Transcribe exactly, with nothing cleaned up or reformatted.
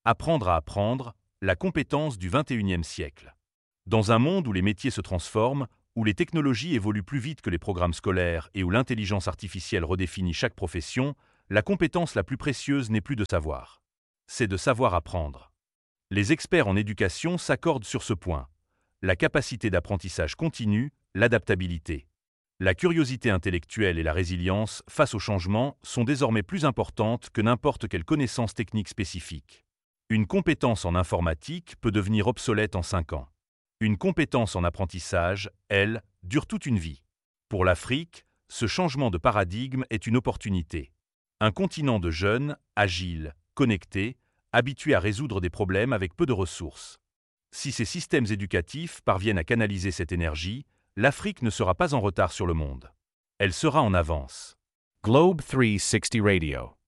Apprendre à apprendre, la compétence du vingt et unième siècle. Dans un monde où les métiers se transforment, où les technologies évoluent plus vite que les programmes scolaires et où l'intelligence artificielle redéfinit chaque profession, la compétence la plus précieuse n'est plus de savoir. C'est de savoir apprendre. Les experts en éducation s'accordent sur ce point. La capacité d'apprentissage continu, l'adaptabilité. La curiosité intellectuelle et la résilience face au changement sont désormais plus importantes que n'importe quelle connaissance technique spécifique. Une compétence en informatique peut devenir obsolète en cinq ans. Une compétence en apprentissage, elle, dure toute une vie. Pour l'Afrique, ce changement de paradigme est une opportunité. Un continent de jeunes, agiles, connectés, habitués à résoudre des problèmes avec peu de ressources. Si ces systèmes éducatifs parviennent à canaliser cette énergie, l'Afrique ne sera pas en retard sur le monde. Elle sera en avance. Globe three sixty Radio.